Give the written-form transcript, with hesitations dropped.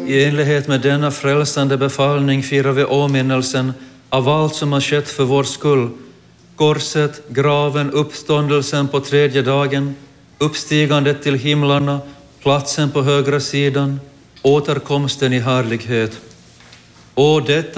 I enlighet med denna frälsande befallning firar vi åminnelsen av allt som har skett för vår skull. Korset, graven, uppståndelsen på tredje dagen, uppstigandet till himlarna, platsen på högra sidan, återkomsten i härlighet. Och detta